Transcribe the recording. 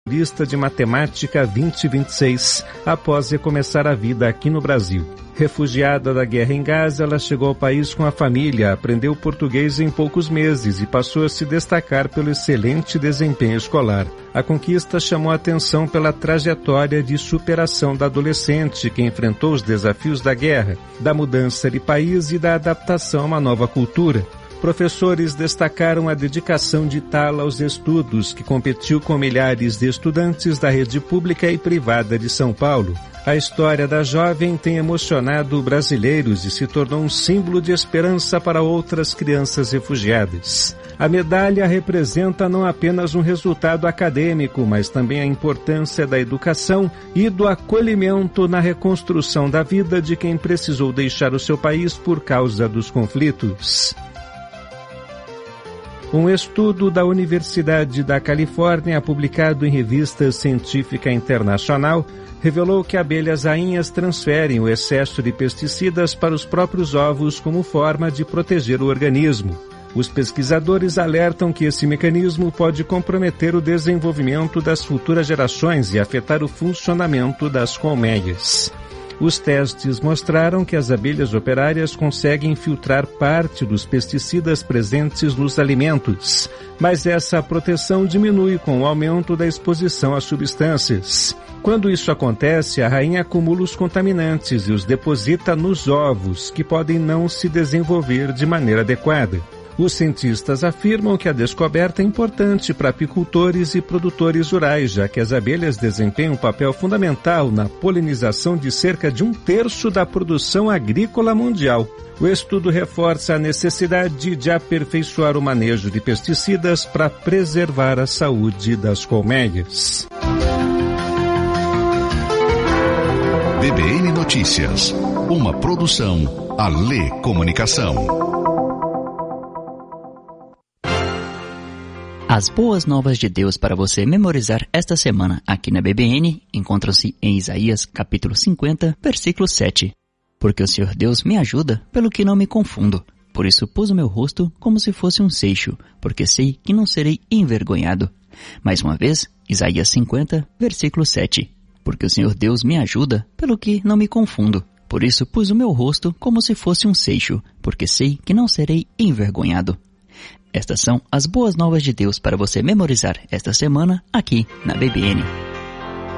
Lista de Matemática 2026, após recomeçar a vida aqui no Brasil. Refugiada da guerra em Gaza, ela chegou ao país com a família, aprendeu português em poucos meses e passou a se destacar pelo excelente desempenho escolar. A conquista chamou a atenção pela trajetória de superação da adolescente que enfrentou os desafios da guerra, da mudança de país e da adaptação a uma nova cultura. Professores destacaram a dedicação de Tala aos estudos, que competiu com milhares de estudantes da rede pública e privada de São Paulo. A história da jovem tem emocionado brasileiros e se tornou um símbolo de esperança para outras crianças refugiadas. A medalha representa não apenas um resultado acadêmico, mas também a importância da educação e do acolhimento na reconstrução da vida de quem precisou deixar o seu país por causa dos conflitos. Um estudo da Universidade da Califórnia, publicado em revista científica internacional, revelou que abelhas rainhas transferem o excesso de pesticidas para os próprios ovos como forma de proteger o organismo. Os pesquisadores alertam que esse mecanismo pode comprometer o desenvolvimento das futuras gerações e afetar o funcionamento das colmeias. Os testes mostraram que as abelhas operárias conseguem filtrar parte dos pesticidas presentes nos alimentos, mas essa proteção diminui com o aumento da exposição às substâncias. Quando isso acontece, a rainha acumula os contaminantes e os deposita nos ovos, que podem não se desenvolver de maneira adequada. Os cientistas afirmam que a descoberta é importante para apicultores e produtores rurais, já que as abelhas desempenham um papel fundamental na polinização de cerca de 1/3 da produção agrícola mundial. O estudo reforça a necessidade de aperfeiçoar o manejo de pesticidas para preservar a saúde das colmeias. BBN Notícias, uma produção Alê Comunicação. As boas novas de Deus para você memorizar esta semana aqui na BBN encontram-se em Isaías capítulo 50, versículo 7. Porque o Senhor Deus me ajuda, pelo que não me confundo. Por isso pus o meu rosto como se fosse um seixo, porque sei que não serei envergonhado. Mais uma vez, Isaías 50, versículo 7. Porque o Senhor Deus me ajuda, pelo que não me confundo. Por isso pus o meu rosto como se fosse um seixo, porque sei que não serei envergonhado. Estas são as boas novas de Deus para você memorizar esta semana aqui na BBN.